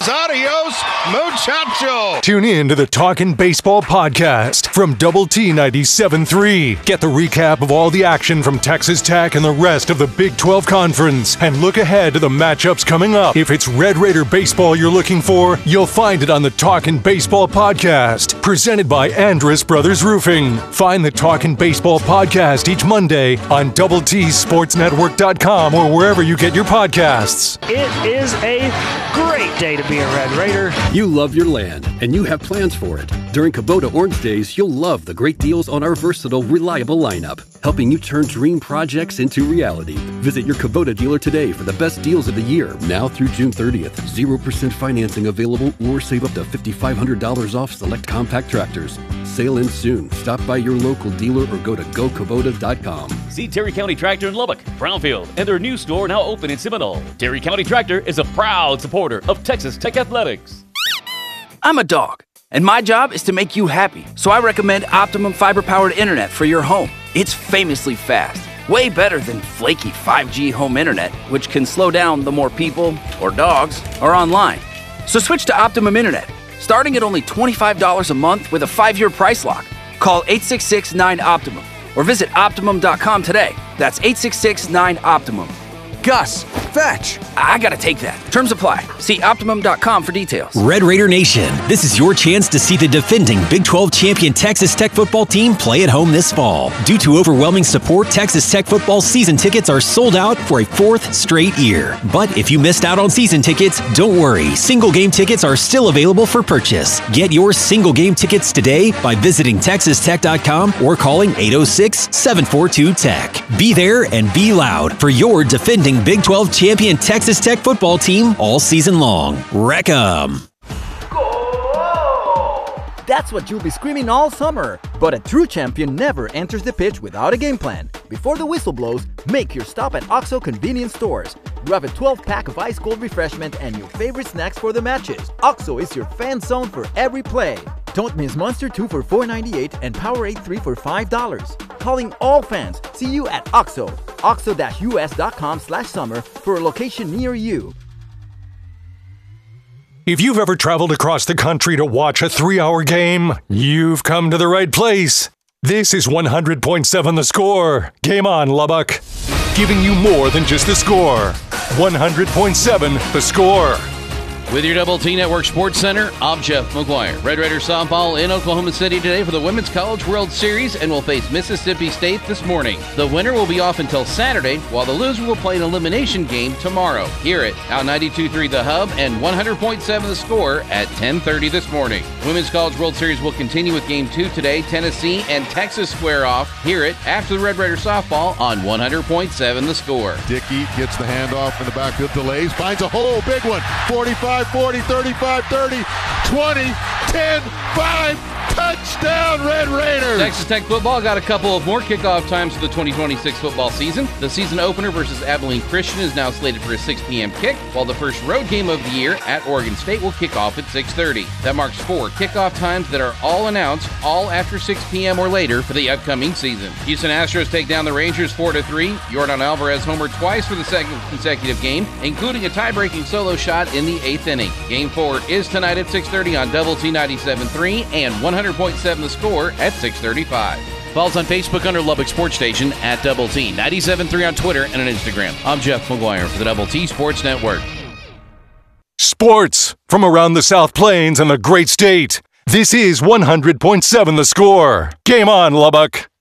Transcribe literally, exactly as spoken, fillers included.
Adios, muchacho. Tune in to the Talkin' Baseball podcast from Double T ninety-seven point three. Get the recap of all the action from Texas Tech and the rest of the Big twelve Conference. And look ahead to the matchups coming up. If it's Red Raider baseball you're looking for, you'll find it on the Talkin' Baseball podcast, presented by Andrus Brothers Roofing. Find the Talkin' Baseball podcast each Monday on double T sports network dot com or wherever you get your podcasts. It is a great day to be a Red Raider. You love your land, and you have plans for it. During Kubota Orange Days, you'll love the great deals on our versatile, reliable lineup, helping you turn dream projects into reality. Visit your Kubota dealer today for the best deals of the year, now through June thirtieth. zero percent financing available or save up to five thousand five hundred dollars off select compact tractors. Sale ends soon. Stop by your local dealer or go to go kubota dot com. See Terry County Tractor in Lubbock, Brownfield, and their new store now open in Seminole. Terry County Tractor is a proud supporter of Texas Tech Athletics. I'm a dog, and my job is to make you happy. So I recommend Optimum fiber-powered internet for your home. It's famously fast, way better than flaky five G home internet, which can slow down the more people or dogs are online. So switch to Optimum Internet, starting at only twenty-five dollars a month with a five-year price lock. Call eight six six nine Optimum or visit optimum dot com today. That's eight six six nine Optimum. Gus, fetch! I gotta take that. Terms apply. See optimum dot com for details. Red Raider Nation, this is your chance to see the defending Big twelve champion Texas Tech football team play at home this fall. Due to overwhelming support, Texas Tech football season tickets are sold out for a fourth straight year. But if you missed out on season tickets, don't worry. Single game tickets are still available for purchase. Get your single game tickets today by visiting texas tech dot com or calling eight oh six, seven four two, T E C H. Be there and be loud for your defending Big twelve champion Texas Tech football team all season long. Wreck 'em. That's what you'll be screaming all summer. But a true champion never enters the pitch without a game plan. Before the whistle blows, make your stop at OXO convenience stores. Grab a twelve-pack of ice-cold refreshment and your favorite snacks for the matches. OXO is your fan zone for every play. Don't miss Monster two for four ninety-eight and Powerade three for five dollars. Calling all fans. See you at OXO. oxo dash u s dot com slash summer for a location near you. If you've ever traveled across the country to watch a three-hour game, you've come to the right place. This is one hundred point seven The Score. Game on, Lubbock. Giving you more than just the score. one hundred point seven The Score. With your Double T Network Sports Center, I'm Jeff McGuire. Red Raider softball in Oklahoma City today for the Women's College World Series and will face Mississippi State this morning. The winner will be off until Saturday, while the loser will play an elimination game tomorrow. Hear it out ninety-two point three The Hub and one hundred point seven The Score at ten thirty this morning. Women's College World Series will continue with Game two today. Tennessee and Texas square off. Hear it after the Red Raider softball on one hundred point seven The Score. Dickey gets the handoff in the backfield, delays, finds a hole, big one, forty-five forty, thirty-five thirty, twenty, ten, five, touchdown Red Raiders! Texas Tech football got a couple of more kickoff times for the twenty twenty-six football season. The season opener versus Abilene Christian is now slated for a six p.m. kick, while the first road game of the year at Oregon State will kick off at six thirty. That marks four kickoff times that are all announced, all after six p.m. or later for the upcoming season. Houston Astros take down the Rangers four to three. Jordan Alvarez homered twice for the second consecutive game, including a tie-breaking solo shot in the eighth inning. Game four is tonight at six thirty on Double T ninety-seven point three and one hundred point seven The Score at six thirty-five. Follow us on Facebook under Lubbock Sports Station at Double T ninety-seven point three on Twitter and on Instagram. I'm Jeff McGuire for the Double T Sports Network. Sports from around the South Plains and the great state. This is one hundred point seven The Score. Game on, Lubbock.